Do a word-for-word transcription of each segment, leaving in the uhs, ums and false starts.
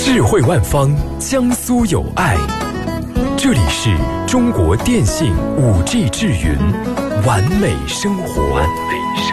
智慧万方，江苏有爱。这里是中国电信 五 G 智云，完美生活。完美生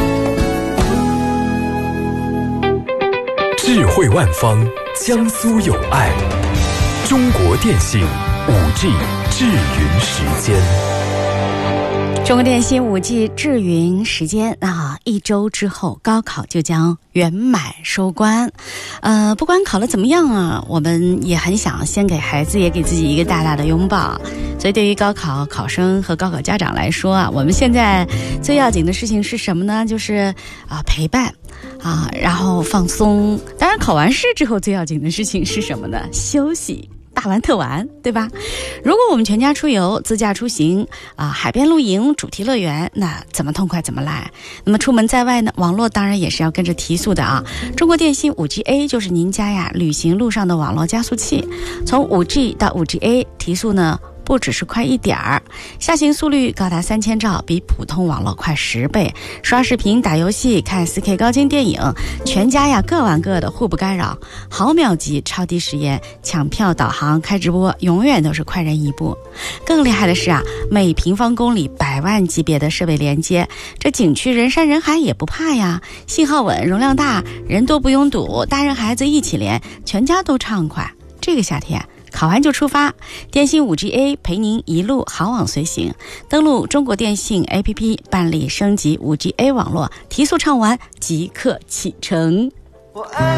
活。智慧万方，江苏有爱。中国电信 五 G 智云时间。 中国电信 五 G 智云时间啊，一周之后高考就将圆满收官。呃，不管考得怎么样啊，我们也很想先给孩子也给自己一个大大的拥抱。所以对于高考考生和高考家长来说啊，我们现在最要紧的事情是什么呢？就是啊陪伴啊，然后放松。当然考完试之后最要紧的事情是什么呢？休息。大玩特玩，对吧？如果我们全家出游、自驾出行啊、海边露营、主题乐园，那怎么痛快怎么来。那么出门在外呢，网络当然也是要跟着提速的啊。中国电信 五 G A 就是您家呀旅行路上的网络加速器，从 五 G 到 五 G A 提速呢不只是快一点儿，下行速率高达三千兆，比普通网络快十倍。刷视频、打游戏、看 四 K 高清电影，全家呀各玩各的，互不干扰。毫秒级超低时延，抢票、导航、开直播，永远都是快人一步。更厉害的是啊，每平方公里百万级别的设备连接，这景区人山人海也不怕呀，信号稳，容量大，人多不拥堵，大人孩子一起连，全家都畅快。这个夏天考完就出发，电信 五 G A 陪您一路好网随行。登录中国电信 A P P 办理升级 五 G A 网络，提速畅玩即刻启程。